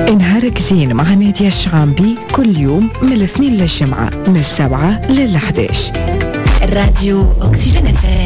نهارك زين مع نادية الشعامبي كل يوم من الاثنين للجمعة من 7 لل 11. الراديو أكسجين FM.